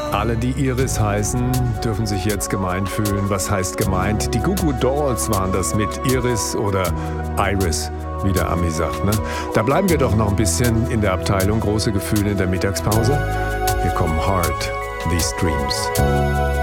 Alle, die Iris heißen, dürfen sich jetzt gemeint fühlen. Was heißt gemeint? Die Goo Goo Dolls waren das mit Iris oder Iris, wie der Ami sagt. Ne? Da bleiben wir doch noch ein bisschen in der Abteilung große Gefühle in der Mittagspause. Hier kommen Hard, These Dreams.